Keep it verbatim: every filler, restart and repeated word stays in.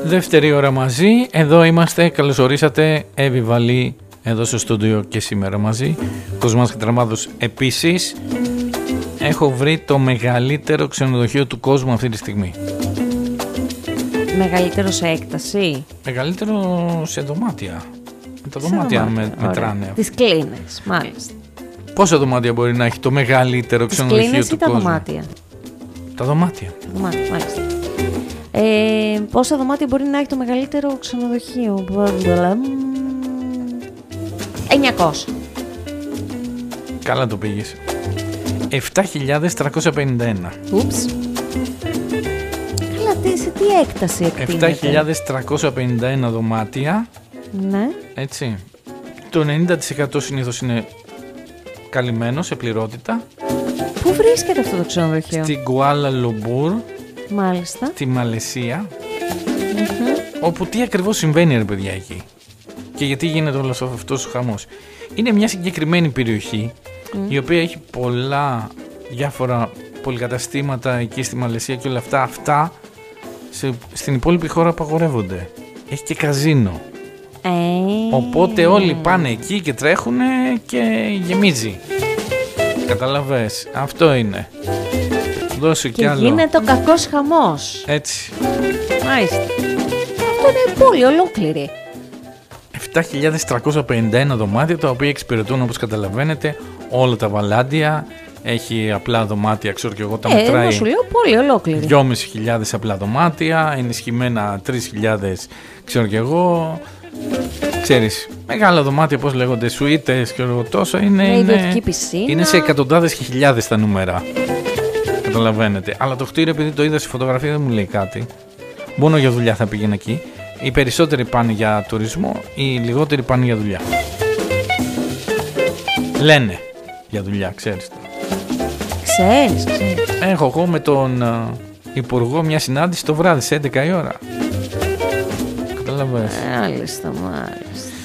Δεύτερη ώρα μαζί, εδώ είμαστε, καλώς ορίσατε, Εύη Βαλή εδώ στο στούντιο και σήμερα μαζί, Κοσμάς Χατραμάδος επίσης. Έχω βρει το μεγαλύτερο ξενοδοχείο του κόσμου αυτή τη στιγμή. Μεγαλύτερο σε έκταση? Μεγαλύτερο σε δωμάτια. Τα δωμάτια με, μετράνε. Τις κλίνες, μάλιστα. Πόσα δωμάτια μπορεί να έχει το μεγαλύτερο τις ξενοδοχείο κλίνες του ή τα κόσμου? Δωμάτια? Τα δωμάτια. Τα δωμάτια, μάλιστα. Ε, πόσα δωμάτια μπορεί να έχει το μεγαλύτερο ξενοδοχείο? εννιακόσια. Καλά το πήγες. επτά χιλιάδες τριακόσια πενήντα ένα. Ούψ. Καλά, τι, σε τι έκταση εκτείνεται? επτά χιλιάδες τριακόσια πενήντα ένα δωμάτια. Ναι. Έτσι. Το ενενήντα τοις εκατό συνήθως είναι καλυμμένο σε πληρότητα. Πού βρίσκεται αυτό το ξενοδοχείο? Στην Κουάλα Λουμπούρ. Μάλιστα. Στη Μαλαισία. Mm-hmm. Όπου τι ακριβώς συμβαίνει, ρε παιδιά, εκεί? Και γιατί γίνεται όλος αυτός ο χαμός? Είναι μια συγκεκριμένη περιοχή mm. η οποία έχει πολλά διάφορα πολυκαταστήματα εκεί στη Μαλαισία και όλα αυτά. Αυτά σε, στην υπόλοιπη χώρα απαγορεύονται. Έχει και καζίνο. Ε... Οπότε όλοι πάνε εκεί και τρέχουνε και γεμίζει. Καταλαβες, αυτό είναι. Δώσου και κι άλλο. γίνεται ο κακός χαμός. Έτσι. Μάλιστα. Αυτό είναι πόλη ολόκληρη. επτά χιλιάδες τριακόσια πενήντα ένα δωμάτια, τα οποία εξυπηρετούν, όπως καταλαβαίνετε, όλα τα βαλάντια. Έχει απλά δωμάτια, ξέρω και εγώ, τα ε, μετράει. Σου λέω πόλη ολόκληρη. δυόμισι χιλιάδες απλά δωμάτια, ενισχυμένα τρεις χιλιάδες, ξέρω και εγώ. Ξέρεις, μεγάλα δωμάτια, πώς λέγονται, σουίτες και τόσο, είναι, είναι, είναι σε εκατοντάδες και χιλιάδες τα νούμερα. Καταλαβαίνετε. Αλλά το κτίριο, επειδή το είδα στη φωτογραφία, δεν μου λέει κάτι. Μόνο για δουλειά θα πήγαινε εκεί. Οι περισσότεροι πάνε για τουρισμό, οι λιγότεροι πάνε για δουλειά. Λένε για δουλειά, ξέρεις. Ξέρεις, ξέρεις. Έχω εγώ με τον uh, υπουργό μια συνάντηση το βράδυ σε έντεκα η ώρα. Καταλαβαίνεις. Μάλιστα, μάλιστα.